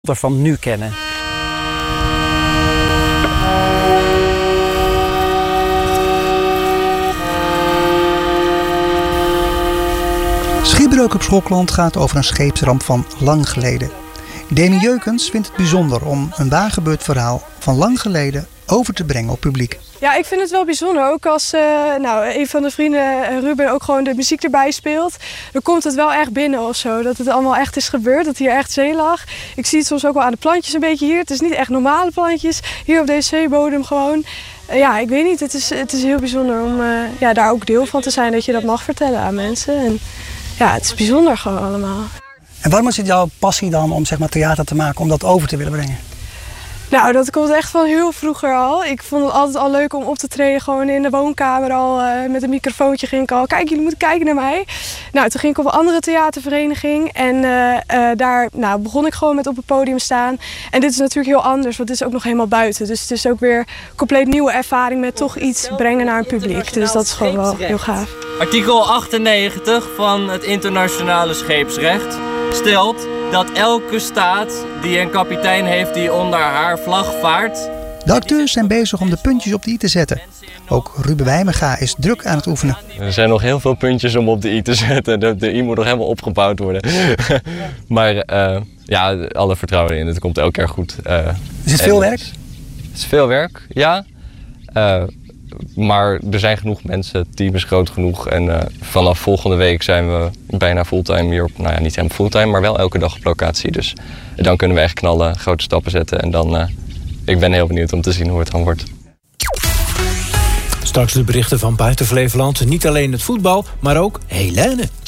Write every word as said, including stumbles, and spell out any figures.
van nu kennen. Schipbreuk op Schokland gaat over een scheepsramp van lang geleden. Demi Jeukens vindt het bijzonder om een waargebeurd verhaal van lang geleden over te brengen op publiek. Ja, ik vind het wel bijzonder. Ook als uh, nou, een van de vrienden, Ruben, ook gewoon de muziek erbij speelt. Dan komt het wel echt binnen of zo. Dat het allemaal echt is gebeurd. Dat hier echt zee lag. Ik zie het soms ook wel aan de plantjes een beetje hier. Het is niet echt normale plantjes. Hier op deze zeebodem gewoon. Uh, ja, ik weet niet. Het is, het is heel bijzonder om uh, ja, daar ook deel van te zijn. Dat je dat mag vertellen aan mensen. En ja, het is bijzonder gewoon allemaal. En waarom is het jouw passie dan om zeg maar, theater te maken, om dat over te willen brengen? Nou, dat komt echt van heel vroeger al. Ik vond het altijd al leuk om op te treden. Gewoon in de woonkamer al uh, met een microfoontje ging ik al. Kijk, jullie moeten kijken naar mij. Nou, toen ging ik op een andere theatervereniging. En uh, uh, daar nou, begon ik gewoon met op het podium staan. En dit is natuurlijk heel anders, want dit is ook nog helemaal buiten. Dus het is ook weer een compleet nieuwe ervaring met toch iets brengen naar een publiek. Dus dat is gewoon wel heel gaaf. Artikel achtennegentig van het internationale scheepsrecht stelt dat elke staat die een kapitein heeft die onder haar vlag vaart. De acteurs zijn bezig om de puntjes op de i te zetten. Ook Ruben Wijmega is druk aan het oefenen. Er zijn nog heel veel puntjes om op de i te zetten. De, de i moet nog helemaal opgebouwd worden. maar uh, ja, alle vertrouwen in. Het komt elke keer goed. Uh, is het veel werk? Het is veel werk, ja. Uh, Maar er zijn genoeg mensen, het team is groot genoeg. En uh, vanaf volgende week zijn we bijna fulltime hier op, nou ja, niet helemaal fulltime, maar wel elke dag op locatie. Dus dan kunnen we echt knallen, grote stappen zetten. En dan, uh, ik ben heel benieuwd om te zien hoe het dan wordt. Straks de berichten van buiten Flevoland. Niet alleen het voetbal, maar ook Helene.